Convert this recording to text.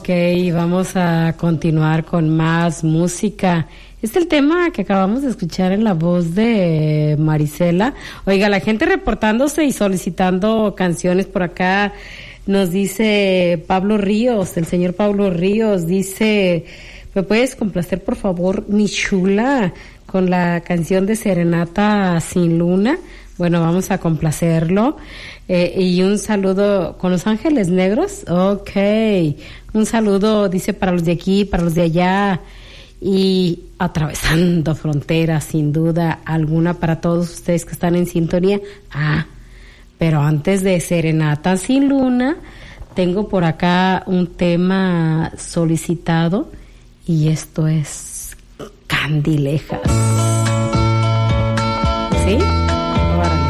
Ok, vamos a continuar con más música. Este es el tema que acabamos de escuchar en la voz de Marisela. Oiga, la gente reportándose y solicitando canciones por acá. Nos dice Pablo Ríos, el señor Pablo Ríos, dice, ¿me puedes complacer por favor, mi chula, con la canción de Serenata sin Luna? Bueno, vamos a complacerlo. Y un saludo con Los Ángeles Negros. Ok. Un saludo, dice, para los de aquí, para los de allá. Y atravesando fronteras, sin duda alguna, para todos ustedes que están en sintonía. Pero antes de Serenata sin Luna, tengo por acá un tema solicitado. Y esto es Candilejas. ¿Sí? Órale.